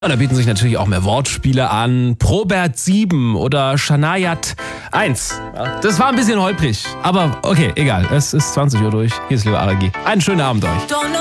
Da bieten sich natürlich auch mehr Wortspiele an. Probert 7 oder Shanayat 1. Ja, das war ein bisschen holprig, aber okay, egal. Es ist 20 Uhr durch. Hier ist Leo Aragi. Einen schönen Abend euch.